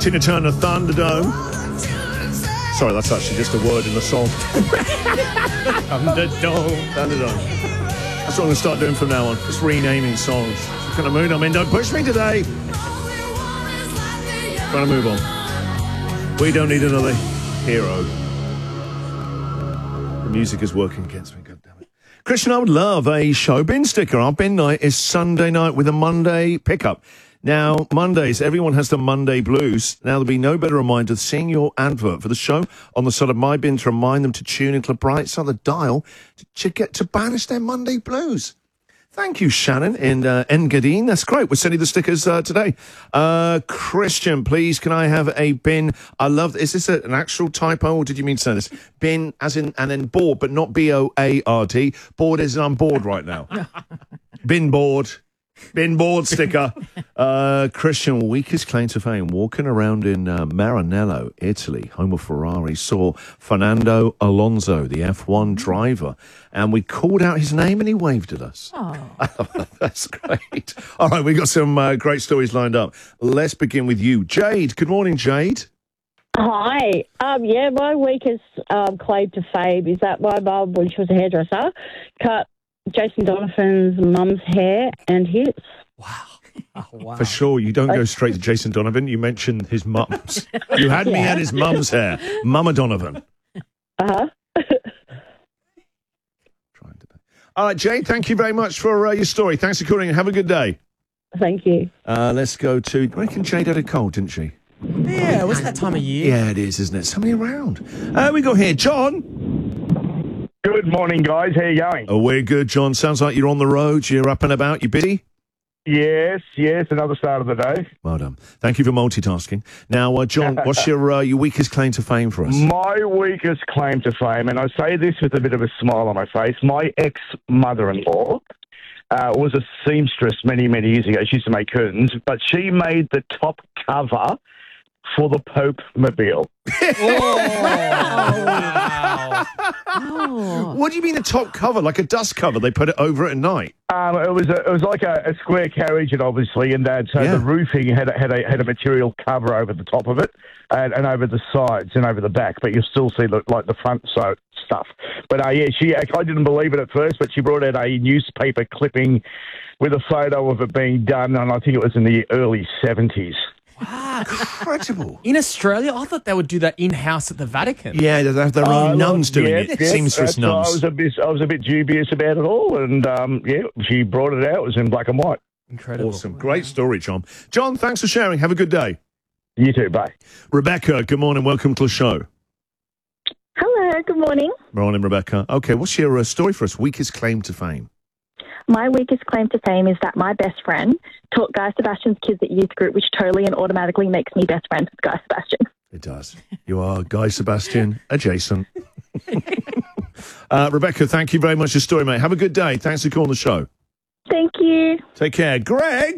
Tina Turner, Thunderdome. Sorry, that's actually just a word in the song. Thunderdome. Thunderdome. That's what I'm going to start doing from now on. Just renaming songs. What kind of mood I'm in? Don't push me today. Trying to move on. We don't need another hero. The music is working against me, goddammit. Christian, I would love a show bin sticker. Our bin night is Sunday night with a Monday pickup. Now, Mondays, everyone has the Monday blues. Now, there'll be no better reminder than seeing your advert for the show on the side of my bin to remind them to tune into the bright side of the dial to get to banish their Monday blues. Thank you, Shannon in Engadine. That's great. We're sending the stickers today. Christian, please, can I have a bin? I love, is this an actual typo, or did you mean to say this? Bin as in, and then board, but not B-O-A-R-D. Board is I'm bored right now. Bin board. Bin board sticker. Christian, weakest claim to fame, walking around in Maranello, Italy, home of Ferrari, saw Fernando Alonso, the F1 driver, and we called out his name and he waved at us. Oh. That's great. All right, we've got some great stories lined up. Let's begin with you. Jade, good morning, Jade. Hi. Yeah, my weakest claim to fame is that my mum, when she was a hairdresser, cut Jason Donovan's mum's hair and his. Wow. Oh, wow. For sure, you don't go straight to Jason Donovan. You mentioned his mum's. You had me at his mum's hair. Mama Donovan. Uh-huh. All right, Jade, thank you very much for your story. Thanks for calling and have a good day. Thank you. Let's go to, I reckon Jade had a cold, didn't she? Yeah, it was that time of year. Yeah, it is, isn't it? Somebody around. We go here. John. Good morning, guys. How you going? Oh, we're good, John. Sounds like you're on the road. You're up and about. You busy? Yes. Another start of the day. Well done. Thank you for multitasking. Now, John, what's your weakest claim to fame for us? My weakest claim to fame, and I say this with a bit of a smile on my face, my ex-mother-in-law was a seamstress many, many years ago. She used to make curtains, but she made the top cover for the Pope Mobile. Wow. What do you mean the top cover? Like a dust cover? They put it over at night? It was like a square carriage, and obviously, and so the roofing had a material cover over the top of it, and over the sides and over the back. But you still see like the front stuff. But I didn't believe it at first, but she brought out a newspaper clipping with a photo of it being done, and I think it was in the early 70s. Wow. Incredible. In Australia, I thought they would do that in-house at the Vatican. Yeah, they have their own nuns doing it. Seamstress nuns. I was a bit dubious about it all, and she brought it out. It was in black and white. Incredible. Awesome. Great story, John. John, thanks for sharing. Have a good day. You too. Bye. Rebecca, good morning. Welcome to the show. Hello, good morning. Morning, Rebecca. Okay, what's your story for us? Weakest claim to fame? My weakest claim to fame is that my best friend taught Guy Sebastian's kids at youth group, which totally and automatically makes me best friends with Guy Sebastian. It does. You are Guy Sebastian adjacent. Rebecca, thank you very much for your story, mate. Have a good day. Thanks for calling the show. Thank you. Take care. Greg?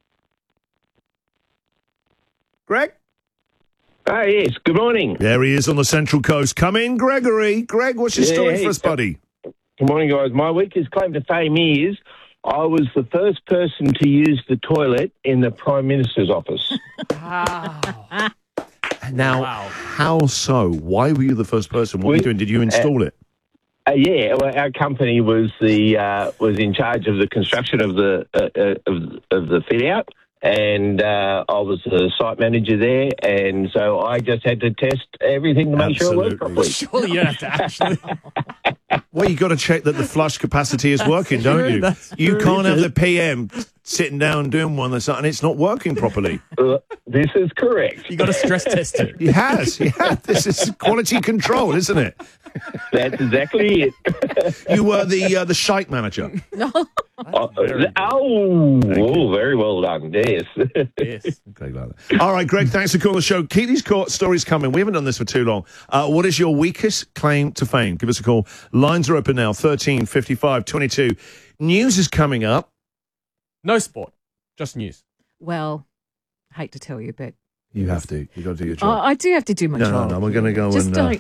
Greg? Yes, good morning. There he is on the Central Coast. Come in, Gregory. Greg, what's your story for us, buddy? Good morning, guys. My weakest claim to fame is I was the first person to use the toilet in the Prime Minister's office. Wow. Now, how so? Why were you the first person? What were you doing? Did you install it? Yeah, well, our company was in charge of the construction of the fit out, and I was the site manager there, and so I just had to test everything to make sure it worked properly. Surely you have to actually. Well, you got to check that the flush capacity is working, don't you? You can't have the PM sitting down doing one that's and it's not working properly. This is correct. You got to stress test it. He has. Yeah, this is quality control, isn't it? That's exactly it. You were the shite manager. Very well done. Yes. Yes. Okay, like that. All right, Greg, thanks for calling the show. Keep these stories coming. We haven't done this for too long. What is your weakest claim to fame? Give us a call. Lines are open now, 13 55 22. News is coming up. No sport, just news. Well, I hate to tell you, but You have to. You got to do your job. I do have to do my job. No. We're going to go Just and don't.